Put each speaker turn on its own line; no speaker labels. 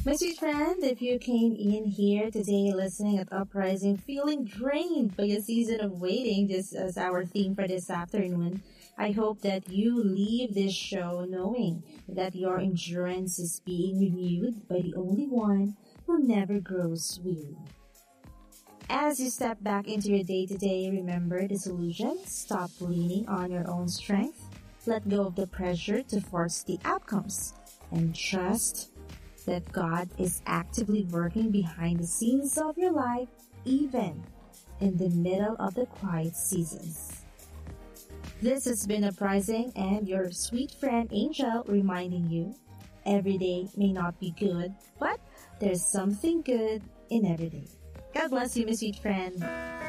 My sweet friend, if you came in here today listening at Uprising feeling drained by a season of waiting, just as our theme for this afternoon, I hope that you leave this show knowing that your endurance is being renewed by the only one who never grows weary. As you step back into your day to day, remember the solution. Stop leaning on your own strength. Let go of the pressure to force the outcomes. And trust that God is actively working behind the scenes of your life, even in the middle of the quiet seasons. This has been Uprising and your sweet friend Angel reminding you every day may not be good, but there's something good in every day. God bless you, my sweet friend.